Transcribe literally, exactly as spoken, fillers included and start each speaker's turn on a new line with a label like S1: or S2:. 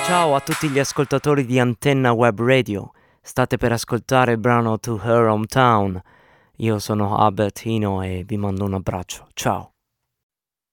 S1: Ciao a tutti gli ascoltatori di Antenna Web Radio. State per ascoltare il brano To Her Hometown. Io sono Albertino e vi mando un abbraccio. Ciao.